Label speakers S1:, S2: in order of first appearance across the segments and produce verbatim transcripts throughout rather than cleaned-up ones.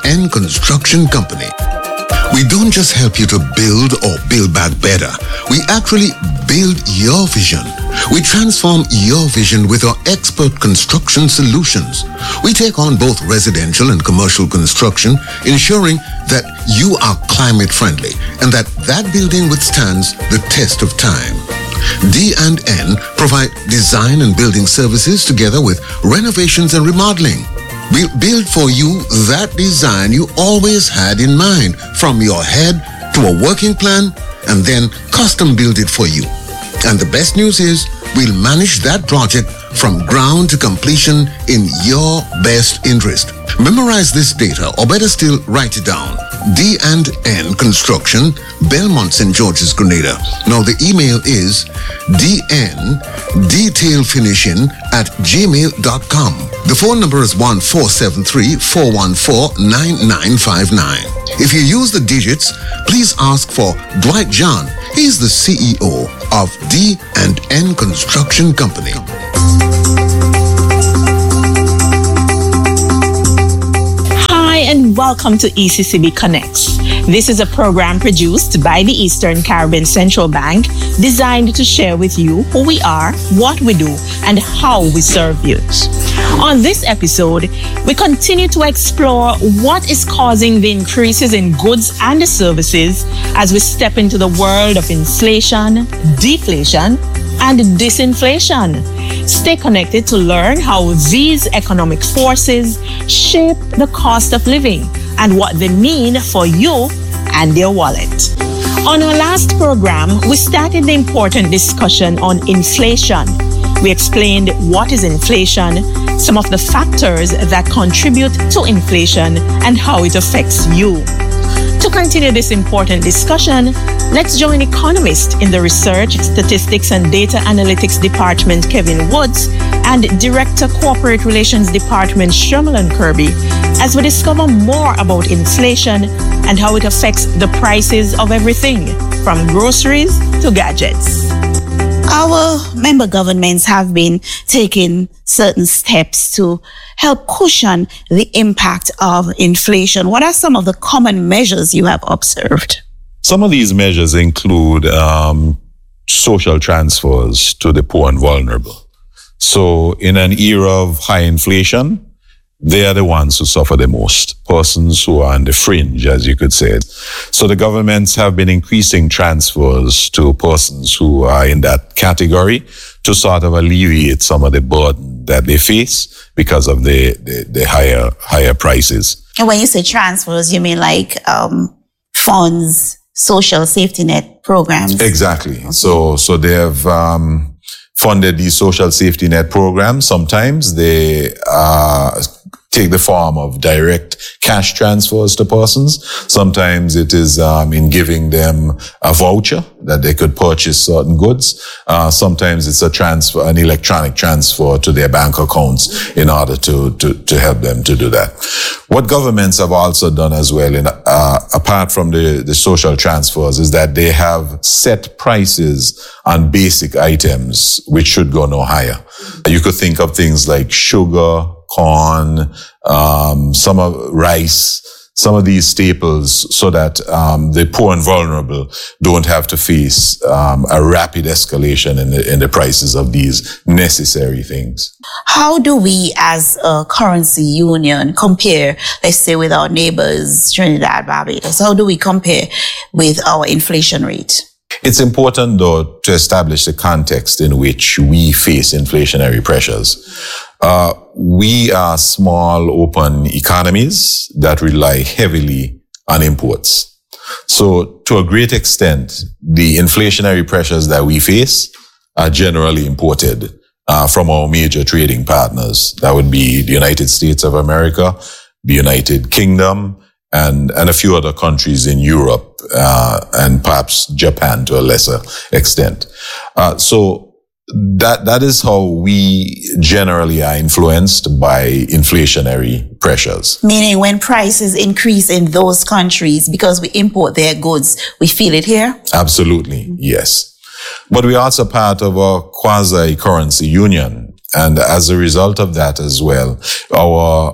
S1: N Construction Company. We don't just help you to build or build back better. We actually build your vision. We transform your vision with our expert construction solutions. We take on both residential and commercial construction, ensuring that you are climate friendly and that that building withstands the test of time. D and N provide design and building services together with renovations and remodeling. We'll build for you that design you always had in mind, from your head to a working plan, and then custom build it for you. And the best news is, we'll manage that project from ground to completion in your best interest. Memorize this data, or better still, write it down. D and N Construction, Belmont, Saint George's, Grenada. Now the email is dndetailfinishing at gmail dot com. The phone number is one four seven three, four one four, nine nine five nine. If you use the digits, please ask for Dwight John. He's the C E O of D and N Construction Company.
S2: Hi and welcome to E C C B Connects. This is a program produced by the Eastern Caribbean Central Bank, designed to share with you who we are, what we do, and how we serve youth. On this episode, we continue to explore what is causing the increases in goods and services as we step into the world of inflation, deflation, and disinflation. Stay connected to learn how these economic forces shape the cost of living and what they mean for you and your wallet. On our last program, we started the important discussion on inflation. We explained what is inflation, some of the factors that contribute to inflation, and how it affects you. To continue this important discussion, let's join economist in the Research, Statistics and Data Analytics Department, Kevin Woods, and Director Corporate Relations Department, Shermalan Kirby, as we discover more about inflation and how it affects the prices of everything, from groceries to gadgets.
S3: Our member governments have been taking certain steps to help cushion the impact of inflation. What are some of the common measures you have observed?
S4: Some of these measures include um, social transfers to the poor and vulnerable. So in an era of high inflation, they are the ones who suffer the most, persons who are on the fringe, as you could say it. So the governments have been increasing transfers to persons who are in that category to sort of alleviate some of the burden that they face because of the, the, the higher higher prices.
S3: And when you say transfers, you mean like um, funds, social safety net programs?
S4: Exactly. Okay. So so they have um, funded these social safety net programs. Sometimes they uh take the form of direct cash transfers to persons. Sometimes it is um, in giving them a voucher that they could purchase certain goods. Uh, sometimes it's a transfer, an electronic transfer to their bank accounts in order to, to, to help them to do that. What governments have also done as well, in, uh, apart from the, the social transfers, is that they have set prices on basic items which should go no higher. You could think of things like sugar, corn, um, some of rice, some of these staples, so that um, the poor and vulnerable don't have to face um, a rapid escalation in the, in the prices of these necessary things.
S3: How do we, as a currency union, compare, let's say, with our neighbors, Trinidad, Barbados? How do we compare with our inflation rate?
S4: It's important, though, to establish the context in which we face inflationary pressures. Uh, we are small, open economies that rely heavily on imports. So, to a great extent, the inflationary pressures that we face are generally imported uh, from our major trading partners. That would be the United States of America, the United Kingdom, and, and a few other countries in Europe, uh, and perhaps Japan to a lesser extent. Uh, so that, that is how we generally are influenced by inflationary pressures.
S3: Meaning when prices increase in those countries because we import their goods, we feel it here?
S4: Absolutely, yes. But we're also part of a quasi-currency union. And as a result of that as well, our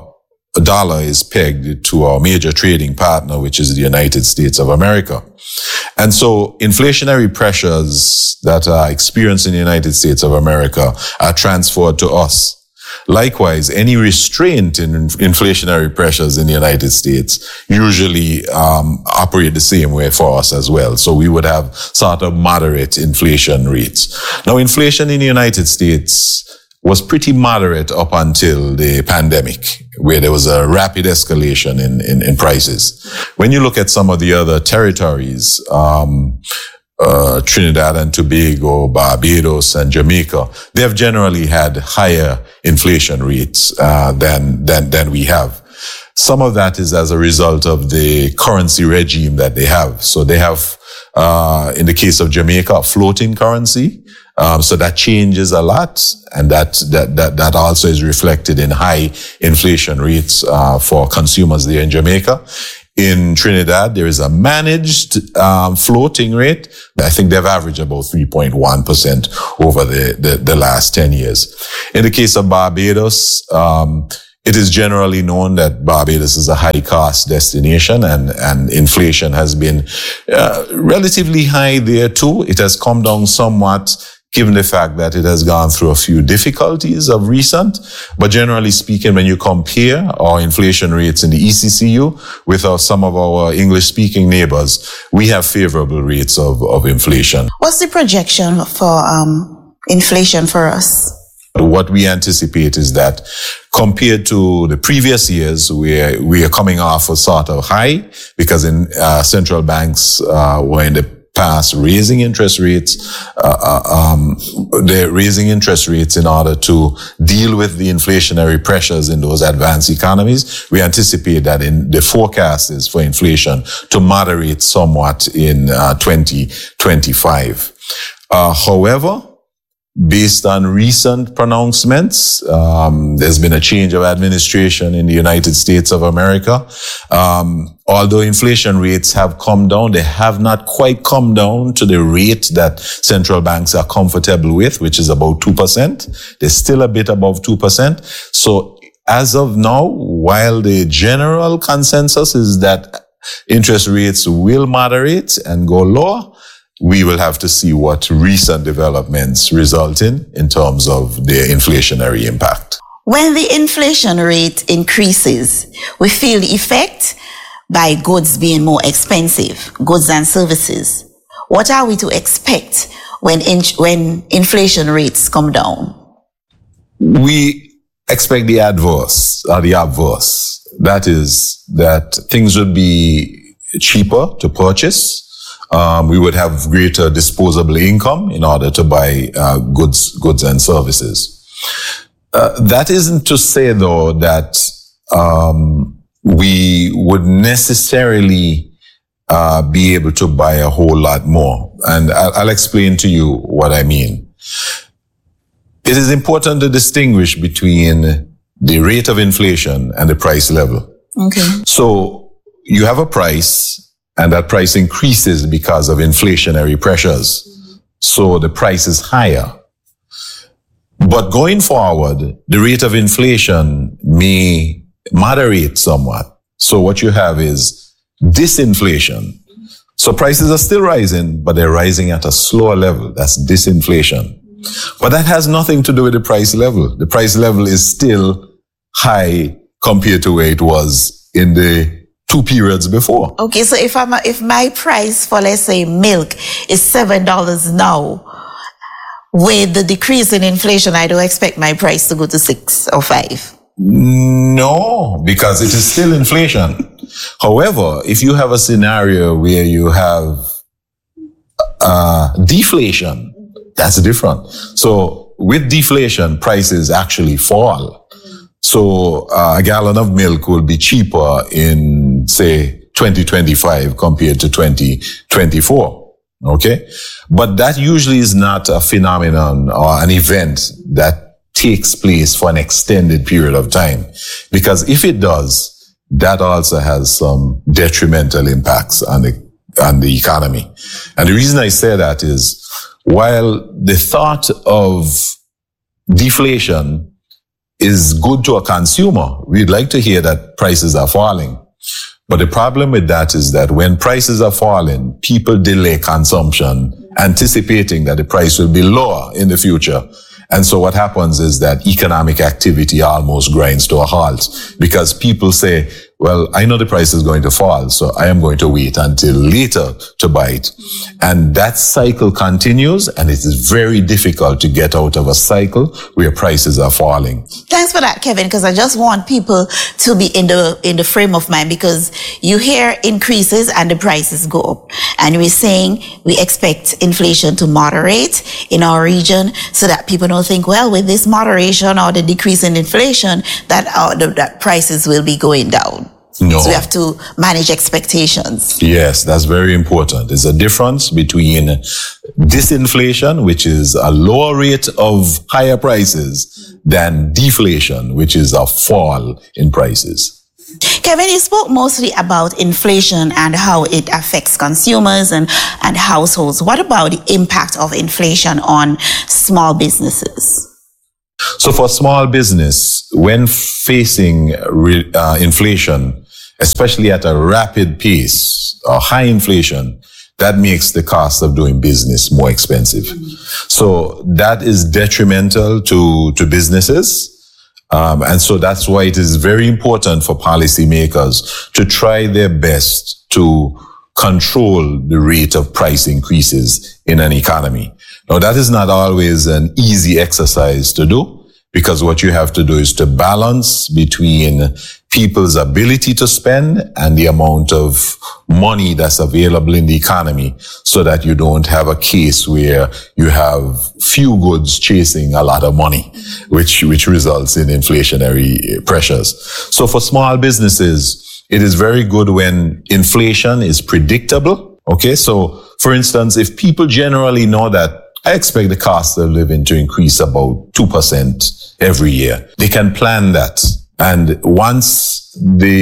S4: dollar is pegged to our major trading partner, which is the United States of America. And so inflationary pressures that are experienced in the United States of America are transferred to us. Likewise, any restraint in inflationary pressures in the United States usually um, operate the same way for us as well. So we would have sort of moderate inflation rates. Now, inflation in the United States was pretty moderate up until the pandemic, where there was a rapid escalation in, in, in prices. When you look at some of the other territories, um, uh, Trinidad and Tobago, Barbados, and Jamaica, they have generally had higher inflation rates, uh, than, than, than we have. Some of that is as a result of the currency regime that they have. So they have, uh, in the case of Jamaica, a floating currency. Um, so that changes a lot, and that, that, that, that also is reflected in high inflation rates, uh, for consumers there in Jamaica. In Trinidad, there is a managed, um, floating rate. I think they've averaged about three point one percent over the, the, the last ten years. In the case of Barbados, um, it is generally known that Barbados is a high cost destination, and, and inflation has been, uh, relatively high there too. It has come down somewhat, given the fact that it has gone through a few difficulties of recent. But generally speaking, when you compare our inflation rates in the E C C U with our, some of our English-speaking neighbors, we have favorable rates of, of inflation.
S3: What's the projection for um, inflation for us?
S4: What we anticipate is that compared to the previous years, we are, we are coming off a sort of high, because in uh, central banks uh, were in the past raising interest rates. Uh, um, they're raising interest rates in order to deal with the inflationary pressures in those advanced economies. We anticipate that in the forecast is for inflation to moderate somewhat in uh, twenty twenty-five. Uh, however, based on recent pronouncements, um, there's been a change of administration in the United States of America. Um, although inflation rates have come down, they have not quite come down to the rate that central banks are comfortable with, which is about two percent. They're still a bit above two percent. So as of now, while the general consensus is that interest rates will moderate and go lower, we will have to see what recent developments result in, in terms of their inflationary impact.
S3: When the inflation rate increases, we feel the effect by goods being more expensive, goods and services. What are we to expect when in, when inflation rates come down?
S4: We expect the adverse, or the adverse. That is, that things would be cheaper to purchase. Um, we would have greater disposable income in order to buy uh, goods, goods and services. Uh, that isn't to say, though, that um, we would necessarily uh, be able to buy a whole lot more, and I'll, I'll explain to you what I mean. It is important to distinguish between the rate of inflation and the price level.
S3: Okay.
S4: So you have a price, and that price increases because of inflationary pressures. So the price is higher. But going forward, the rate of inflation may moderate somewhat. So what you have is disinflation. So prices are still rising, but they're rising at a slower level. That's disinflation. But that has nothing to do with the price level. The price level is still high compared to where it was in the two periods before.
S3: Okay, so if I'm a, if my price for, let's say, milk is seven dollars now, with the decrease in inflation, I don't expect my price to go to six or five.
S4: No, because it is still inflation. However, if you have a scenario where you have uh, deflation, that's different. So with deflation, prices actually fall. So uh, a gallon of milk will be cheaper in, say, twenty twenty-five compared to twenty twenty-four. Okay? But that usually is not a phenomenon or an event that takes place for an extended period of time. Because if it does, that also has some detrimental impacts on the, on the economy. And the reason I say that is, while the thought of deflation is good to a consumer. We'd like to hear that prices are falling. But the problem with that is that when prices are falling, people delay consumption, anticipating that the price will be lower in the future. And so what happens is that economic activity almost grinds to a halt because people say, well, I know the price is going to fall, so I am going to wait until later to buy it. And that cycle continues, and it is very difficult to get out of a cycle where prices are falling.
S3: Thanks for that, Kevin, because I just want people to be in the in the frame of mind, because you hear increases and the prices go up. And we're saying we expect inflation to moderate in our region so that people don't think, well, with this moderation or the decrease in inflation, that, uh, the, that prices will be going down.
S4: No.
S3: So we have to manage expectations.
S4: Yes, that's very important. There's a difference between disinflation, which is a lower rate of higher prices, than deflation, which is a fall in prices.
S3: Kevin, you spoke mostly about inflation and how it affects consumers and, and households. What about the impact of inflation on small businesses?
S4: So for small business, when facing uh, inflation, especially at a rapid pace or high inflation, that makes the cost of doing business more expensive. Mm-hmm. So that is detrimental to, to businesses. Um, and so that's why it is very important for policymakers to try their best to control the rate of price increases in an economy. Now, that is not always an easy exercise to do, because what you have to do is to balance between people's ability to spend and the amount of money that's available in the economy, so that you don't have a case where you have few goods chasing a lot of money, which, which results in inflationary pressures. So for small businesses, it is very good when inflation is predictable. Okay. So for instance, if people generally know that I expect the cost of living to increase about two percent every year, they can plan that. And once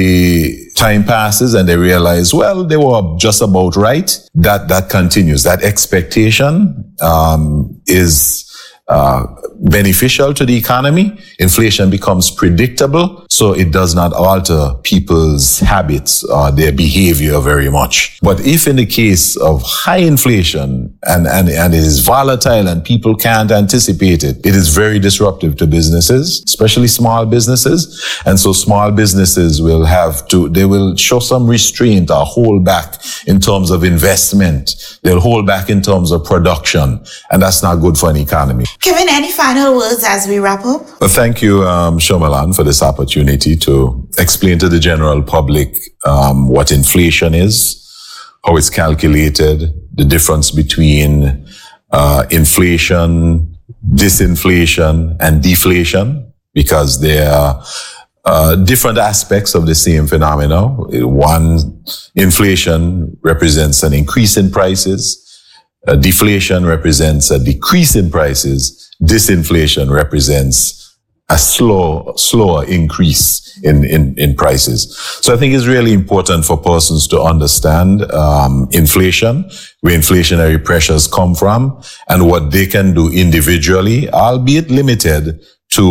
S4: the time passes and they realize, well, they were just about right, that, that continues. That expectation, um, is, uh, beneficial to the economy. Inflation becomes predictable, so it does not alter people's habits or their behavior very much. But if in the case of high inflation and, and, and it is volatile and people can't anticipate it, it is very disruptive to businesses, especially small businesses. And so small businesses will have to, they will show some restraint or hold back in terms of investment. They'll hold back in terms of production. And that's not good for an economy.
S3: Kevin, any final words as we wrap up?
S4: Well, thank you, um, Shomalan, for this opportunity to explain to the general public um, what inflation is, how it's calculated, the difference between uh, inflation, disinflation, and deflation, because they are uh, different aspects of the same phenomena. One, inflation represents an increase in prices. Uh, deflation represents a decrease in prices. Disinflation represents a slow, slower increase in, in, in prices. So I think it's really important for persons to understand um, inflation, where inflationary pressures come from, and what they can do individually, albeit limited,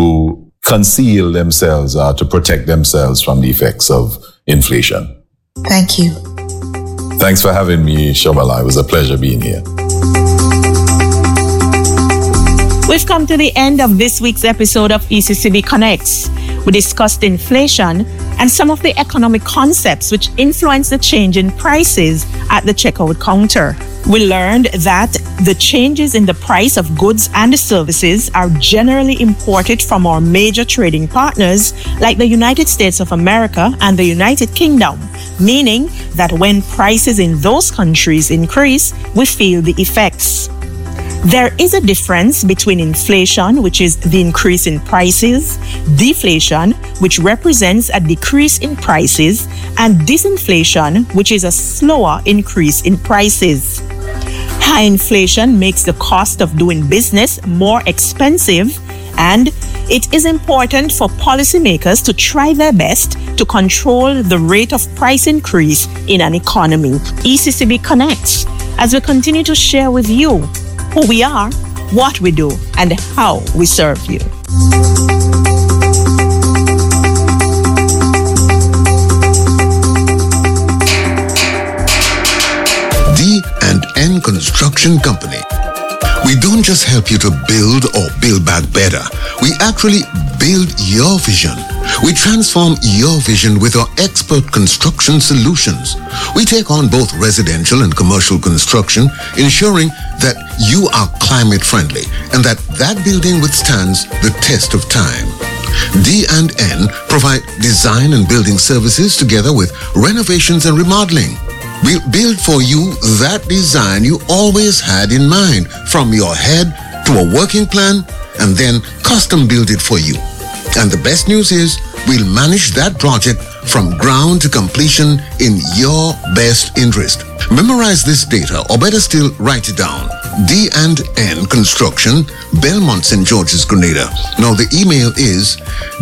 S4: to conceal themselves or to protect themselves from the effects of inflation.
S3: Thank you.
S4: Thanks for having me, Shomala. It was a pleasure being here.
S2: We've come to the end of this week's episode of E C C B Connects. We discussed inflation and some of the economic concepts which influence the change in prices at the checkout counter. We learned that the changes in the price of goods and services are generally imported from our major trading partners like the United States of America and the United Kingdom, meaning that when prices in those countries increase, we feel the effects. There is a difference between inflation, which is the increase in prices, deflation, which represents a decrease in prices, and disinflation, which is a slower increase in prices. High inflation makes the cost of doing business more expensive, and it is important for policymakers to try their best to control the rate of price increase in an economy. E C C B Connects, as we continue to share with you who we are, what we do, and how we serve you.
S1: Construction Company. We don't just help you to build or build back better. We actually build your vision. We transform your vision with our expert construction solutions. We take on both residential and commercial construction, ensuring that you are climate friendly and that that building withstands the test of time. D and N provide design and building services together with renovations and remodeling. We'll build for you that design you always had in mind, from your head to a working plan, and then custom build it for you. And the best news is, we'll manage that project from ground to completion in your best interest. Memorize this data, or better still, write it down. D and N Construction, Belmont, Saint George's, Grenada. Now the email is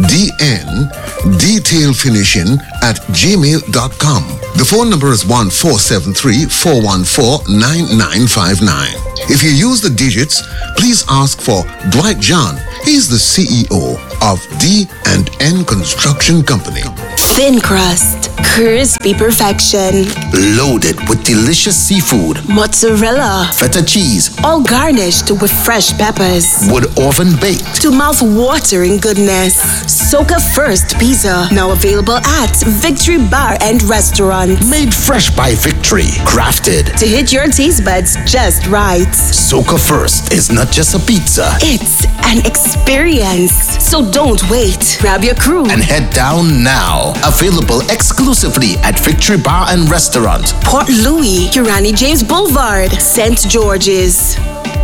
S1: dndetailfinishing at gmail dot com. The phone number is one four seven three, four one four, nine nine five nine. If you use the digits, please ask for Dwight John. He's the C E O of D and N Construction Company.
S5: Thin crust, crispy perfection,
S6: loaded with delicious seafood,
S5: mozzarella,
S6: feta cheese,
S5: all garnished with fresh peppers,
S6: wood oven baked,
S5: to mouth-watering goodness. Soca First Pizza, now available at Victory Bar and Restaurant.
S6: Made fresh by Victory, crafted
S5: to hit your taste buds just right.
S6: Soca First is not just a pizza,
S5: it's an experience. So don't wait. Grab your crew
S6: and head down now. Available exclusively at Victory Bar and Restaurant,
S5: Port Louis, Urani James Boulevard, Saint George's.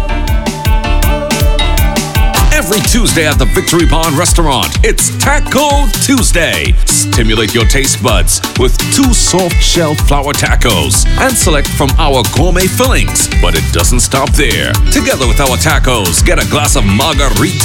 S7: Every Tuesday at the Victory Bar and Restaurant, it's Taco Tuesday. Stimulate your taste buds with two soft shell flour tacos and select from our gourmet fillings. But it doesn't stop there. Together with our tacos, get a glass of margarita